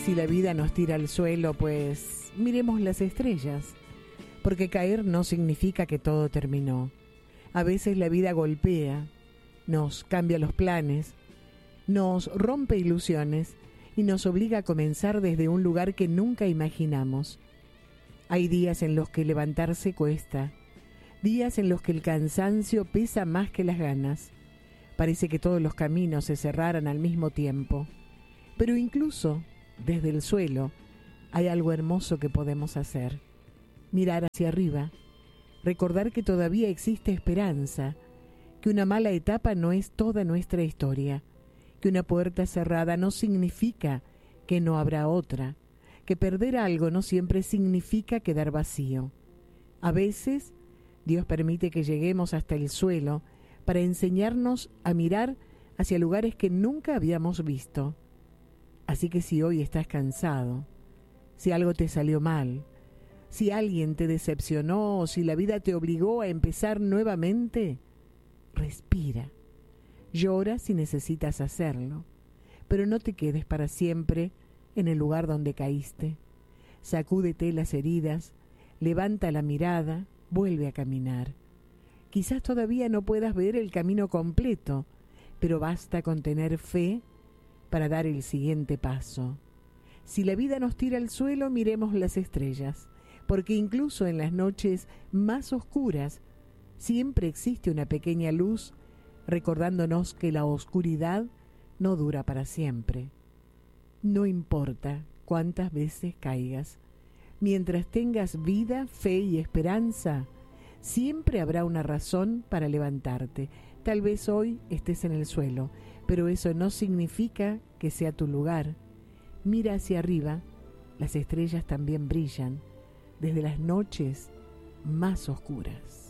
Si la vida nos tira al suelo, pues miremos las estrellas, porque caer no significa que todo terminó. A veces la vida golpea, nos cambia los planes, nos rompe ilusiones y nos obliga a comenzar desde un lugar que nunca imaginamos. Hay días en los que levantarse cuesta, días en los que el cansancio pesa más que las ganas. Parece que todos los caminos se cerraran al mismo tiempo, pero incluso desde el suelo hay algo hermoso que podemos hacer. Mirar hacia arriba, recordar que todavía existe esperanza, que una mala etapa no es toda nuestra historia, que una puerta cerrada no significa que no habrá otra, que perder algo no siempre significa quedar vacío. A veces, Dios permite que lleguemos hasta el suelo para enseñarnos a mirar hacia lugares que nunca habíamos visto. Así que si hoy estás cansado, si algo te salió mal, si alguien te decepcionó o si la vida te obligó a empezar nuevamente, respira. Llora si necesitas hacerlo, pero no te quedes para siempre en el lugar donde caíste. Sacúdete las heridas, levanta la mirada, vuelve a caminar. Quizás todavía no puedas ver el camino completo, pero basta con tener fe para dar el siguiente paso. Si la vida nos tira al suelo, miremos las estrellas, porque incluso en las noches más oscuras siempre existe una pequeña luz recordándonos que la oscuridad no dura para siempre. No importa cuántas veces caigas, mientras tengas vida, fe y esperanza, siempre habrá una razón para levantarte. Tal vez hoy estés en el suelo, pero eso no significa que sea tu lugar. Mira hacia arriba, las estrellas también brillan desde las noches más oscuras.